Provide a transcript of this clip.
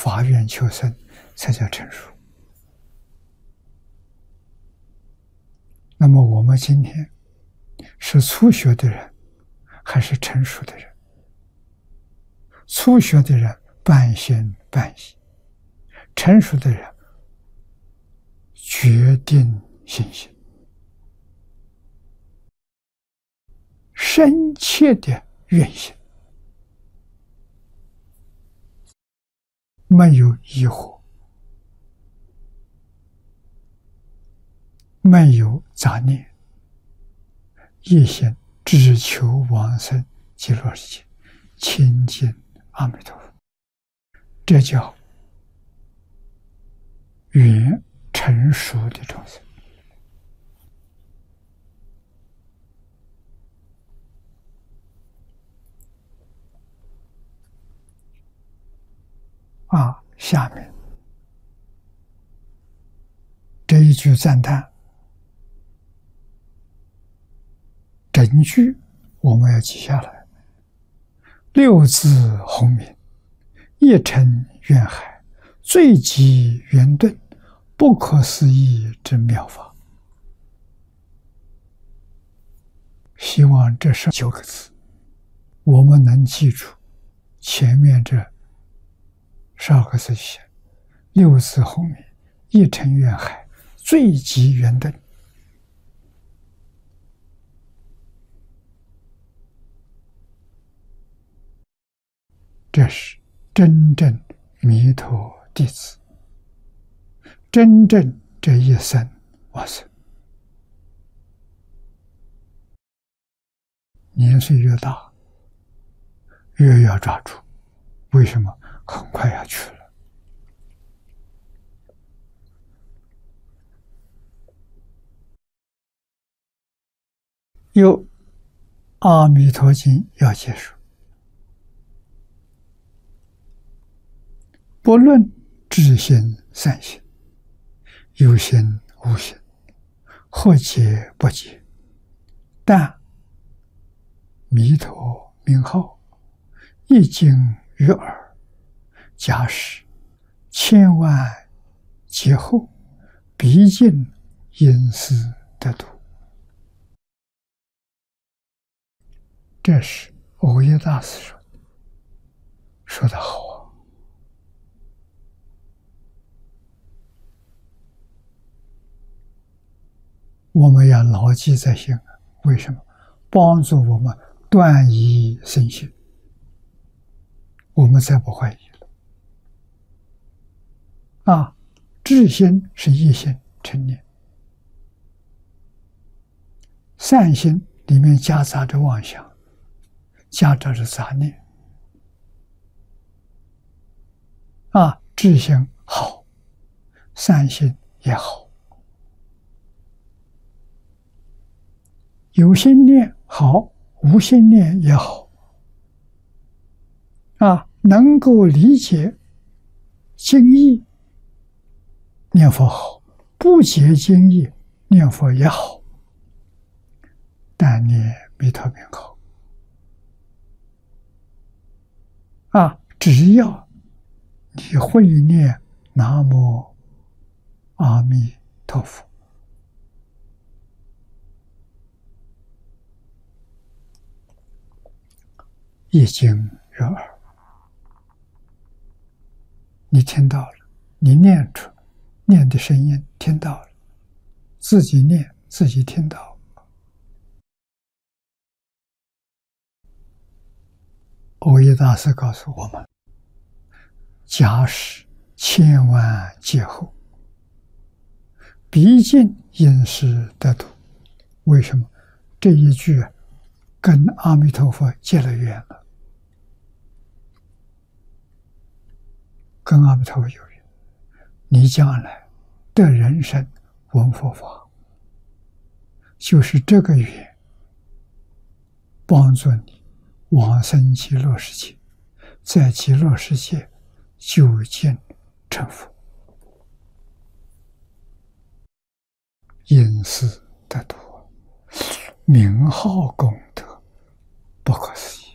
发愿求生，才叫成熟。那么我们今天是初学的人，还是成熟的人？初学的人半信半疑，成熟的人决定信心，深切的愿心，没有疑惑，没有杂念，一心只求往生极乐世界，亲近阿弥陀佛，这叫圆成熟的众生。下面这一句赞叹，整句我们要记下来。六字洪名，一尘愿海，最极圆顿，不可思议之妙法。希望这9个字我们能记住，前面这12个字写六字洪名，一尘愿海，最极圆顿。这是真正弥陀弟子，真正这一生往生。年岁越大，越要抓住。为什么？很快要去了。有《阿弥陀经》要结束，不论知心善心，有心无心，或解不解，但弥陀名号一经于耳，假使千万劫后，必尽因思得度。这是藕益大师说的，说得好啊！我们要牢记在心啊！为什么？帮助我们断疑生信，我们再不怀疑了。智心是一心成念，善心里面夹杂着妄想，夹杂着杂念。智心好，善心也好，有心念好，无心念也好。能够理解经义，念佛好；不解经义，念佛也好。但念弥陀名号，只要你会念南无阿弥陀佛，一经于耳，你听到了，你念出念的声音听到了，自己念自己听到。藕益大师告诉我们，假使千万劫后，必尽因思得度。为什么？这一句跟阿弥陀佛结了缘了，跟阿弥陀佛有缘，你将来得人生闻佛法，就是这个缘帮助你往生极乐世界，在极乐世界究竟成佛，因思得度，名号功德不可思议。